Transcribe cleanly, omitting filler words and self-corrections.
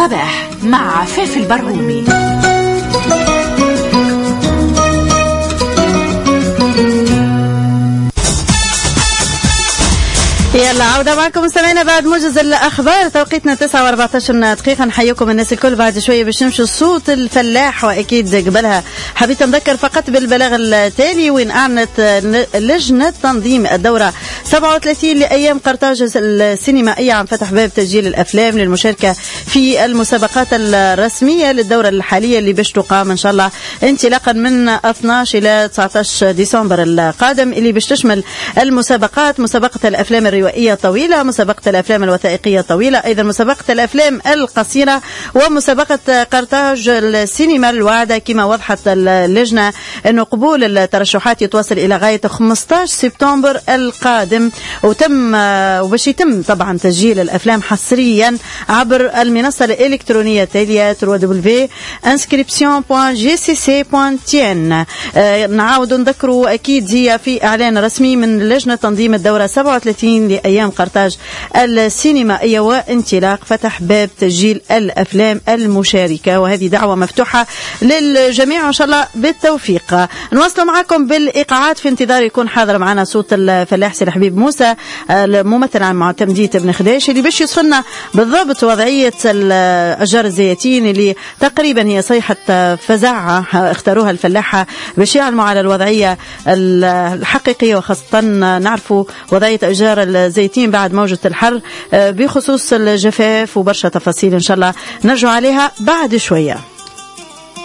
الصباح مع عفاف البرغومي. يلا عودة معكم مستمعينا بعد موجز الأخبار. توقيتنا 9:14 دقيقة. نحييكم الناس الكل. بعد شوية باش نمشي صوت الفلاح، وأكيد قبلها حبيت نذكر فقط بالبلاغ التالي وين أعلنت لجنة تنظيم الدورة 37 لأيام قرطاج السينمائية عن فتح باب تسجيل الأفلام للمشاركة في المسابقات الرسمية للدورة الحالية اللي باش تقام إن شاء الله انطلاقا من 12 إلى 19 ديسمبر القادم، اللي باش تشمل المسابقات: مسابقة الأفلام الروائية طويلة، مسابقة الأفلام الوثائقية طويلة، أيضا مسابقة الأفلام القصيرة، ومسابقة قرطاج السينما الواعدة. كما وضحت اللجنة أنه قبول الترشحات يتواصل إلى غاية 15 سبتمبر القادم، وباش يتم طبعا تسجيل الأفلام حصريا عبر المنصة الإلكترونية التالية www.inscription.gcc.tn. نعاود نذكروا أكيد هي في إعلان رسمي من لجنة تنظيم الدورة 37 لأيام قرطاج السينمائية وانطلاق فتح باب تسجيل الأفلام المشاركة، وهذه دعوة مفتوحة للجميع وإن شاء الله بالتوفيق. نواصل معكم بالإيقاعات في انتظار يكون حاضر معنا صوت الفلاح سي حبيب موسى الممثل عن معتمدية ابن خديش، اللي باش يوصلنا بالضبط وضعية أشجار الزيتين اللي تقريبا هي صيحة فزاعة اختاروها الفلاحة باش يعلموا على الوضعية الحقيقية، وخاصة نعرفوا وضعية أشجار الزيتين بعد موجة الحر بخصوص الجفاف، وبرشا تفاصيل إن شاء الله نرجع عليها بعد شوية.